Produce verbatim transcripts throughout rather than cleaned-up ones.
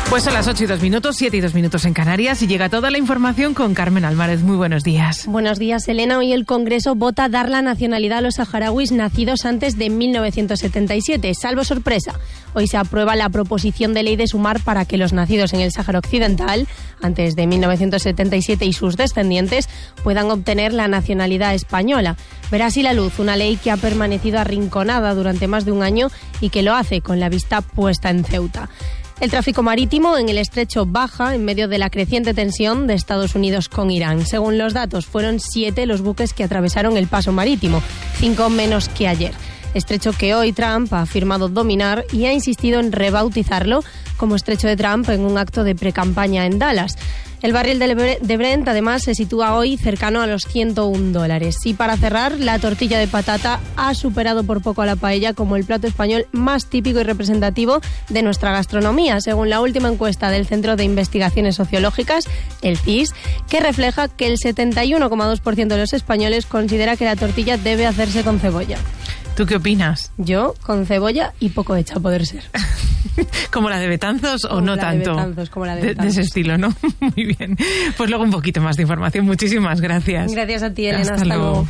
Pues son las ocho y dos minutos, siete y dos minutos en Canarias y llega toda la información con Carmen Álvarez. Muy buenos días. Buenos días, Elena. Hoy el Congreso vota dar la nacionalidad a los saharauis nacidos antes de mil novecientos setenta y siete. Salvo sorpresa, hoy se aprueba la proposición de ley de sumar para que los nacidos en el Sáhara Occidental antes de mil novecientos setenta y siete y sus descendientes puedan obtener la nacionalidad española. Verá así la luz una ley que ha permanecido arrinconada durante más de un año y que lo hace con la vista puesta en Ceuta. El tráfico marítimo en el estrecho baja en medio de la creciente tensión de Estados Unidos con Irán. Según los datos, fueron siete los buques que atravesaron el paso marítimo, cinco menos que ayer. Estrecho que hoy Trump ha afirmado dominar y ha insistido en rebautizarlo como Estrecho de Trump en un acto de precampaña en Dallas. El barril de Brent, además, se sitúa hoy cercano a los ciento un dólares. Y para cerrar, la tortilla de patata ha superado por poco a la paella como el plato español más típico y representativo de nuestra gastronomía, según la última encuesta del Centro de Investigaciones Sociológicas, el C I S, que refleja que el setenta y uno coma dos por ciento de los españoles considera que la tortilla debe hacerse con cebolla. ¿Tú qué opinas? Yo, con cebolla y poco hecha, a poder ser. ¿Como la de Betanzos o no tanto? De Betanzos, como la de De, Betanzos. de ese estilo, ¿no? Muy bien. Pues luego un poquito más de información. Muchísimas gracias. Gracias a ti, Elena. Hasta, Hasta luego. luego.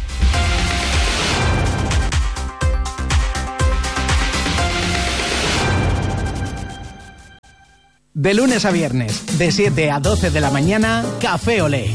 De lunes a viernes, de siete a doce de la mañana, Café Olé.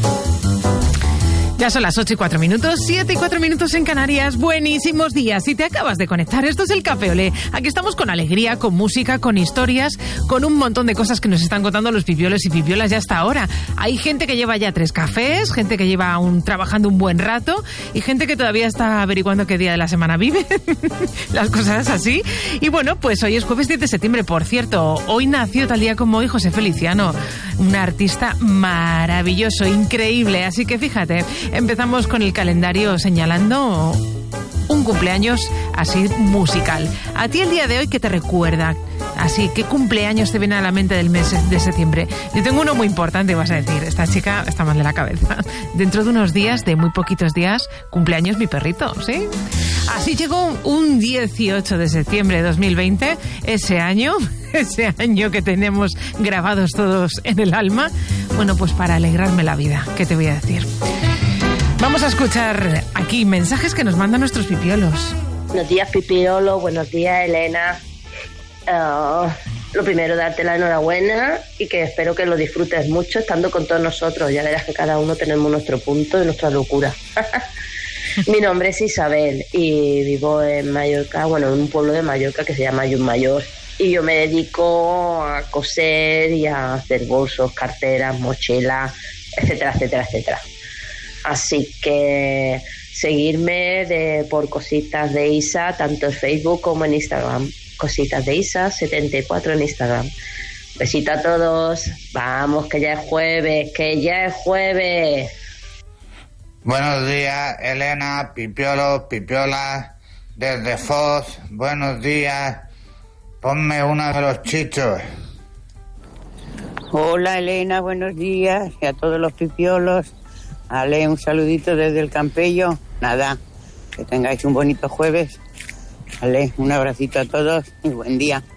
Ya son las ocho y cuatro minutos, siete y cuatro minutos en Canarias. Buenísimos días. Si te acabas de conectar, esto es el Café Olé. Aquí estamos con alegría, con música, con historias, con un montón de cosas que nos están contando los pipiolos y pipiolas ya hasta ahora. Hay gente que lleva ya tres cafés, gente que lleva un, trabajando un buen rato y gente que todavía está averiguando qué día de la semana vive. Las cosas así. Y bueno, pues hoy es jueves diez de septiembre. Por cierto, hoy nació tal día como hoy José Feliciano, un artista maravilloso, increíble. Así que fíjate, empezamos con el calendario señalando un cumpleaños así musical. A ti el día de hoy, ¿qué te recuerda? Así, ¿qué cumpleaños te viene a la mente del mes de septiembre? Yo tengo uno muy importante, vas a decir, esta chica está mal de la cabeza. Dentro de unos días, de muy poquitos días, cumpleaños mi perrito, ¿sí? Así llegó un dieciocho de septiembre de dos mil veinte, ese año, ese año que tenemos grabados todos en el alma. Bueno, pues para alegrarme la vida, ¿qué te voy a decir? Vamos a escuchar aquí mensajes que nos mandan nuestros pipiolos. Buenos días, pipiolo. Buenos días, Elena. Uh, lo primero, darte la enhorabuena y que espero que lo disfrutes mucho estando con todos nosotros. Ya verás que cada uno tenemos nuestro punto y nuestra locura. Mi nombre es Isabel y vivo en Mallorca, bueno, en un pueblo de Mallorca que se llama Ayunmayor. Y yo me dedico a coser y a hacer bolsos, carteras, mochilas, etcétera, etcétera, etcétera. Así que seguirme de, por Cositas de Isa, tanto en Facebook como en Instagram. Cositas de Isa setenta y cuatro en Instagram. Besito a todos. Vamos, que ya es jueves, que ya es jueves. Buenos días, Elena, pipiolo, pipiola, desde Foz. Buenos días. Ponme uno de los chichos. Hola, Elena, buenos días. Y a todos los pipiolos. Ale, un saludito desde el Campello. Nada, que tengáis un bonito jueves. Ale, un abracito a todos y buen día.